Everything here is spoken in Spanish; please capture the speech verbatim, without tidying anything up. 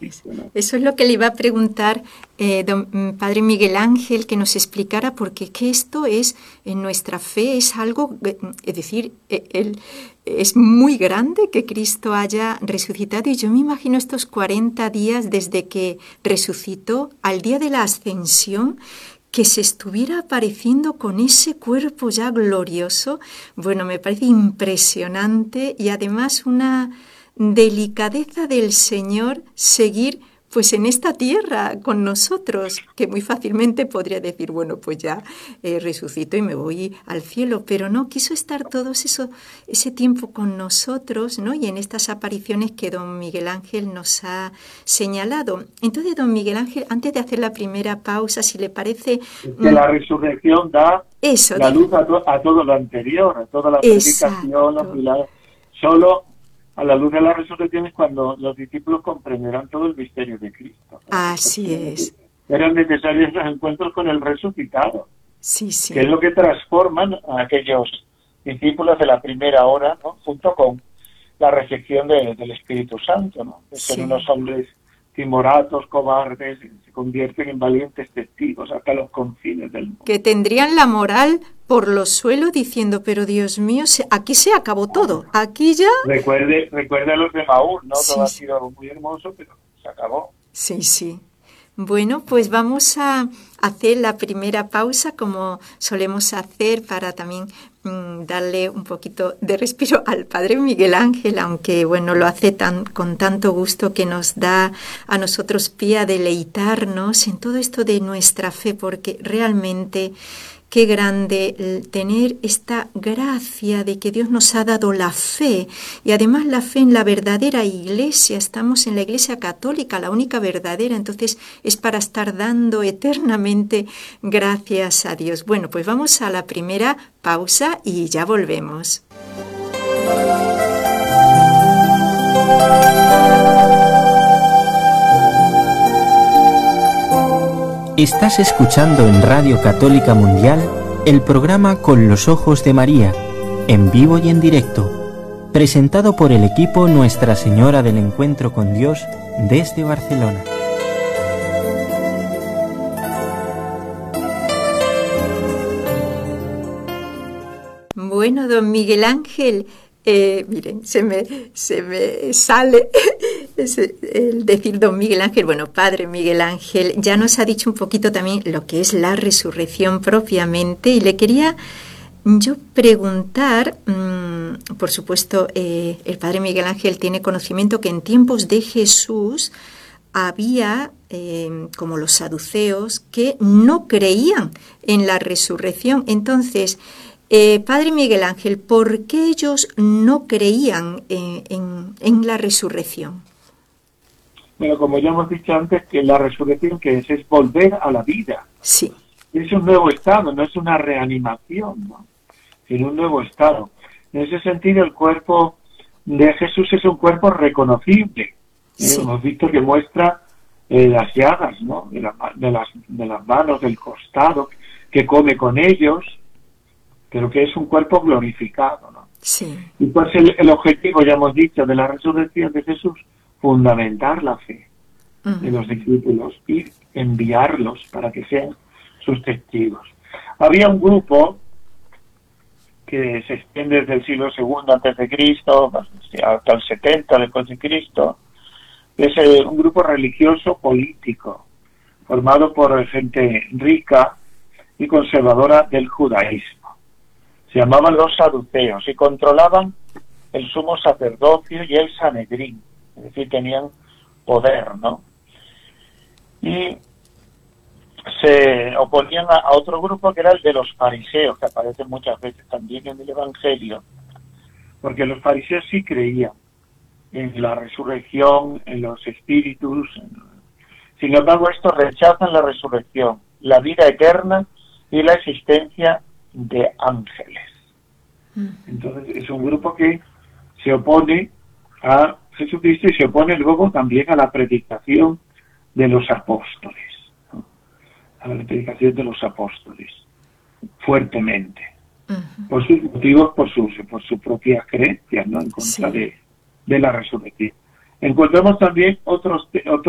Cristo, Eso, ¿no? eso es lo que le iba a preguntar, eh, don Padre Miguel Ángel, que nos explicara, porque que esto es, en nuestra fe, es algo, es decir, el, es muy grande que Cristo haya resucitado, y yo me imagino estos cuarenta días desde que resucitó al día de la ascensión, que se estuviera apareciendo con ese cuerpo ya glorioso. Bueno, me parece impresionante, y además una delicadeza del Señor seguir pues en esta tierra con nosotros, que muy fácilmente podría decir, bueno, pues ya eh, resucito y me voy al cielo, pero no, quiso estar todo eso, ese tiempo con nosotros, ¿no? Y en estas apariciones que don Miguel Ángel nos ha señalado. Entonces, don Miguel Ángel, antes de hacer la primera pausa, si le parece... Es que la resurrección da eso, la diga. luz a, to a todo lo anterior, a toda la predicación, los Exacto. milagros. Solo a la luz de la resurrección es cuando los discípulos comprenderán todo el misterio de Cristo, ¿no? Así es. Eran necesarios los encuentros con el resucitado, Sí, sí. que es lo que transforman a aquellos discípulos de la primera hora, ¿no? Junto con la recepción de, del Espíritu Santo, ¿no? De ser Sí. unos hombres timoratos, cobardes, se convierten en valientes testigos hasta los confines del mundo. Que tendrían la moral por los suelos diciendo, pero Dios mío, se, aquí se acabó todo, aquí ya... Recuerde, recuerde a los de Maús, ¿no? Sí, Todo ha sí. sido muy hermoso, pero se acabó. Sí, sí. Bueno, pues vamos a hacer la primera pausa como solemos hacer para también mmm, darle un poquito de respiro al Padre Miguel Ángel, aunque bueno, lo hace tan, con tanto gusto que nos da a nosotros pie a deleitarnos en todo esto de nuestra fe, porque realmente qué grande tener esta gracia de que Dios nos ha dado la fe, y además la fe en la verdadera iglesia. Estamos en la iglesia católica, la única verdadera, entonces es para estar dando eternamente gracias a Dios. Bueno, pues vamos a la primera pausa y ya volvemos. Estás escuchando en Radio Católica Mundial el programa Con los Ojos de María, en vivo y en directo, presentado por el equipo Nuestra Señora del Encuentro con Dios desde Barcelona. Bueno, don Miguel Ángel, eh, miren, se me, se me sale el decir don Miguel Ángel. Bueno, Padre Miguel Ángel ya nos ha dicho un poquito también lo que es la resurrección propiamente, y le quería yo preguntar, mmm, por supuesto, eh, el Padre Miguel Ángel tiene conocimiento que en tiempos de Jesús había, eh, como los saduceos, que no creían en la resurrección. Entonces, Eh, Padre Miguel Ángel, ¿por qué ellos no creían en, en, en la resurrección? Bueno, como ya hemos dicho antes, que la resurrección que es, es volver a la vida. Sí. Es un nuevo estado, no es una reanimación, ¿no? Sino un nuevo estado. En ese sentido, el cuerpo de Jesús es un cuerpo reconocible. Sí. Eh, hemos visto que muestra eh, las llagas, ¿no? De, la, de, las, de las manos, del costado, que come con ellos, pero que es un cuerpo glorificado, ¿no? Sí. Y pues el, el objetivo, ya hemos dicho, de la resurrección de Jesús, fundamentar la fe uh-huh. de los discípulos y enviarlos para que sean sus testigos. Había un grupo que se extiende desde el siglo segundo antes de Cristo hasta el setenta después de Cristo, que es eh, un grupo religioso político formado por gente rica y conservadora del judaísmo. Se llamaban los saduceos y controlaban el sumo sacerdocio y el Sanedrín, es decir, tenían poder, ¿no? Y se oponían a, a otro grupo que era el de los fariseos, que aparece muchas veces también en el Evangelio, porque los fariseos sí creían en la resurrección, en los espíritus. En... Sin embargo, estos rechazan la resurrección, la vida eterna y la existencia de ángeles. Entonces es un grupo que se opone a Jesucristo y se opone luego también a la predicación de los apóstoles, ¿no? A la predicación de los apóstoles fuertemente, uh-huh. por sus motivos, por sus por sus propias creencias, ¿no? En contra sí. de, de la resurrección. Encontramos también otros otros